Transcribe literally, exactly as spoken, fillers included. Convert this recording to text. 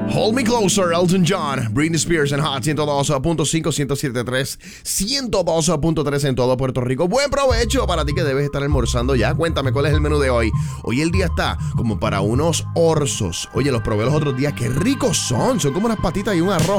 Hold Me Closer, Elton John, Britney Spears en Hot ciento dos punto cinco, ciento siete punto tres, ciento dos punto tres en todo Puerto Rico. Buen provecho para ti que debes estar almorzando ya. Cuéntame cuál es el menú de hoy. Hoy el día está como para unos orzos. Oye, los probé los otros días, qué ricos son. Son como unas patitas y un arroz